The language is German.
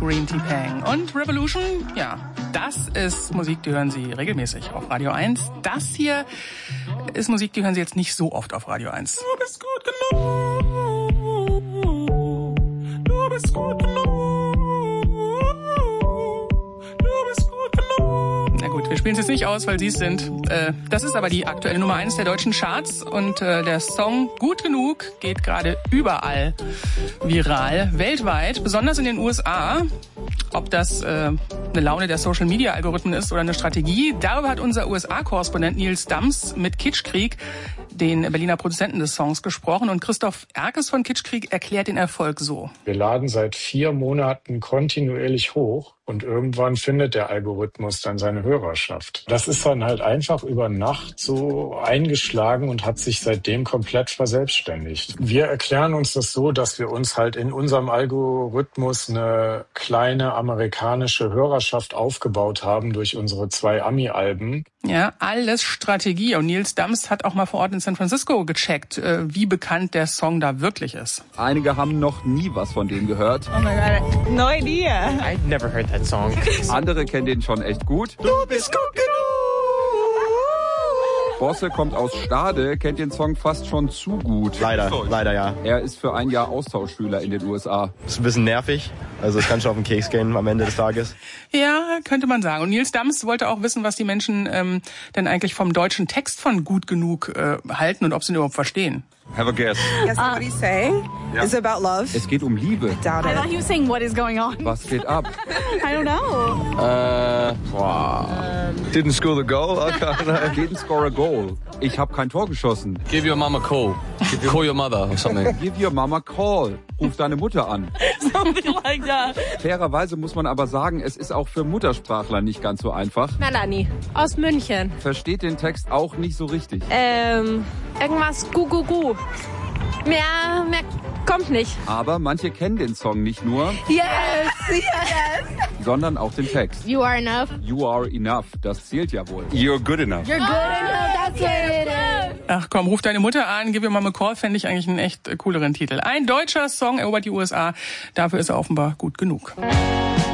Green Tea Pang. Und Revolution, ja, das ist Musik, die hören Sie regelmäßig auf Radio 1. Das hier ist Musik, die hören Sie jetzt nicht so oft auf Radio 1. Du bist gut genug. Du bist gut genug. Na gut, wir spielen es jetzt nicht aus, weil Sie es sind. Das ist aber die aktuelle Nummer 1 der deutschen Charts. Und der Song Gut Genug geht gerade überall viral, weltweit, besonders in den USA. Ob das eine Laune der Social-Media-Algorithmen ist oder eine Strategie, darüber hat unser USA-Korrespondent Nils Dams mit Kitschkrieg, den Berliner Produzenten des Songs, gesprochen. Und Christoph Erkes von Kitschkrieg erklärt den Erfolg so. Wir laden seit 4 Monaten kontinuierlich hoch und irgendwann findet der Algorithmus dann seine Hörerschaft. Das ist dann halt einfach über Nacht so eingeschlagen und hat sich seitdem komplett verselbstständigt. Wir erklären uns das so, dass wir uns halt in unserem Algorithmus eine kleine amerikanische Hörerschaft aufgebaut haben durch unsere 2 Ami-Alben. Ja, alles Strategie. Und Nils Dams hat auch mal vor Ort in San Francisco gecheckt, wie bekannt der Song da wirklich ist. Einige haben noch nie was von dem gehört. Oh my God, no idea. I'd never heard that song. Andere kennen den schon echt gut. Du bist gut genug. Bosse kommt aus Stade, kennt den Song fast schon zu gut. Leider ja. Er ist für ein Jahr Austauschschüler in den USA. Ist ein bisschen nervig. Also es kann schon auf den Keks gehen am Ende des Tages. Ja, könnte man sagen. Und Nils Dams wollte auch wissen, was die Menschen denn eigentlich vom deutschen Text von Gut Genug halten und ob sie ihn überhaupt verstehen. Have a guess. Guess what he's saying? Yeah. Is it about love? Es geht um Liebe. Doubt I it. thought he was saying what is going on. Was geht ab? I don't know. Didn't score the goal. Didn't score a goal. Ich habe kein Tor geschossen. Give your mum a call. Call your mother or something. Give your mama a call. Ruf deine Mutter an. Something like that. Fairerweise muss man aber sagen, es ist auch für Muttersprachler nicht ganz so einfach. Melanie aus München. Versteht den Text auch nicht so richtig. Irgendwas gu. Mehr kommt nicht. Aber manche kennen den Song nicht nur, Yes. sondern auch den Text. You are enough. You are enough. Das zählt ja wohl. You're good enough. You're good enough. That's what it is. Ach komm, ruf deine Mutter an, give your mom a call, fände ich eigentlich einen echt cooleren Titel. Ein deutscher Song erobert die USA, dafür ist er offenbar gut genug.